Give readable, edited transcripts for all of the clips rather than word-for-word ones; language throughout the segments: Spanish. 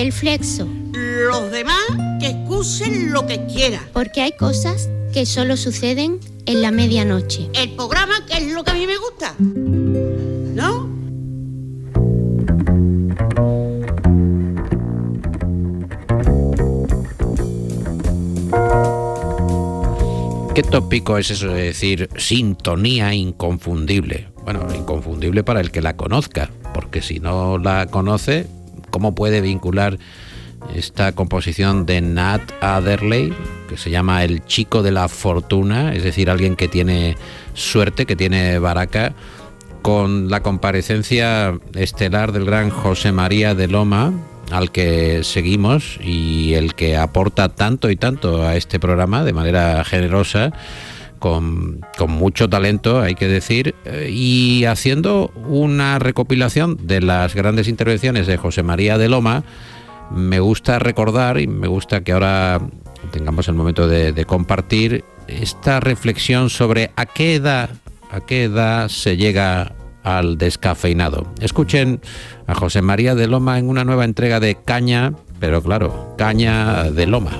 el Flexo. Los demás que excusen lo que quieran. Porque hay cosas que solo suceden en la medianoche. El programa que es lo que a mí me gusta, ¿no? ¿Qué tópico es eso de decir sintonía inconfundible? Bueno, inconfundible para el que la conozca, porque si no la conoce, ¿cómo puede vincular esta composición de Nat Adderley, que se llama El chico de la fortuna, es decir, alguien que tiene suerte, que tiene baraca, con la comparecencia estelar del gran José María de Loma, al que seguimos y el que aporta tanto y tanto a este programa de manera generosa, con mucho talento, hay que decir, y haciendo una recopilación de las grandes intervenciones de José María de Loma. Me gusta recordar y me gusta que ahora tengamos el momento de compartir esta reflexión sobre a qué edad se llega al descafeinado. Escuchen a José María de Loma en una nueva entrega de Caña, pero claro, Caña de Loma.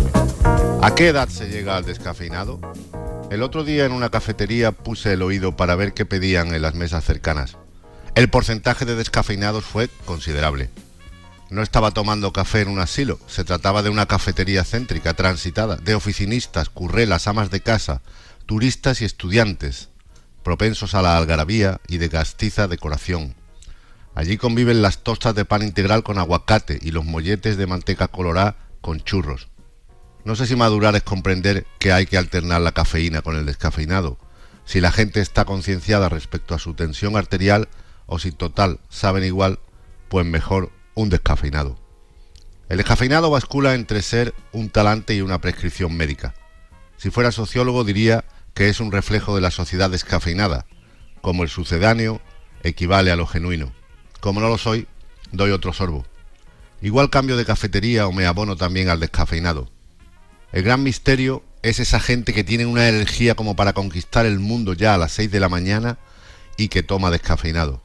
¿A qué edad se llega al descafeinado? El otro día en una cafetería puse el oído para ver qué pedían en las mesas cercanas. El porcentaje de descafeinados fue considerable. No estaba tomando café en un asilo, se trataba de una cafetería céntrica, transitada, de oficinistas, currelas, amas de casa, turistas y estudiantes, propensos a la algarabía y de castiza decoración. Allí conviven las tostas de pan integral con aguacate y los molletes de manteca colorada con churros. No sé si madurar es comprender que hay que alternar la cafeína con el descafeinado, si la gente está concienciada respecto a su tensión arterial o si total saben igual, pues mejor un descafeinado. El descafeinado bascula entre ser un talante y una prescripción médica. Si fuera sociólogo diría que es un reflejo de la sociedad descafeinada, como el sucedáneo equivale a lo genuino. Como no lo soy, doy otro sorbo. Igual cambio de cafetería o me abono también al descafeinado. El gran misterio es esa gente que tiene una energía como para conquistar el mundo ya a las 6 de la mañana y que toma descafeinado.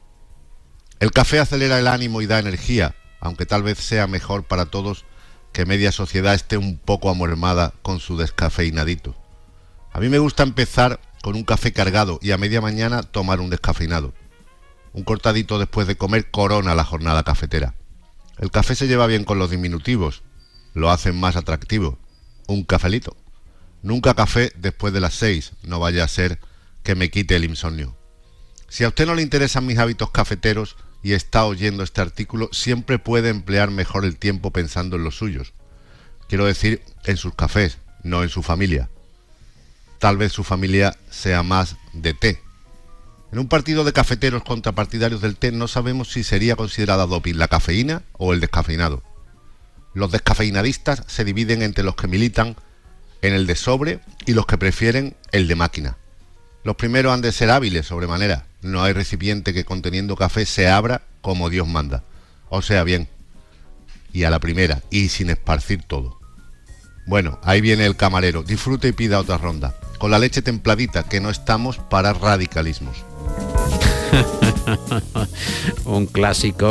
El café acelera el ánimo y da energía, aunque tal vez sea mejor para todos que media sociedad esté un poco amormada con su descafeinadito. A mí me gusta empezar con un café cargado y a media mañana tomar un descafeinado. Un cortadito después de comer corona la jornada cafetera. El café se lleva bien con los diminutivos, lo hacen más atractivo. Un cafelito. Nunca café después de las 6, no vaya a ser que me quite el insomnio. Si a usted no le interesan mis hábitos cafeteros y está oyendo este artículo, siempre puede emplear mejor el tiempo pensando en los suyos. Quiero decir, en sus cafés, no en su familia. Tal vez su familia sea más de té. En un partido de cafeteros contra partidarios del té no sabemos si sería considerada doping la cafeína o el descafeinado. Los descafeinadistas se dividen entre los que militan en el de sobre y los que prefieren el de máquina. Los primeros han de ser hábiles sobremanera. No hay recipiente que conteniendo café se abra como Dios manda. O sea, bien. Y a la primera, y sin esparcir todo. Bueno, ahí viene el camarero. Disfrute y pida otra ronda. Con la leche templadita, que no estamos para radicalismos. Un clásico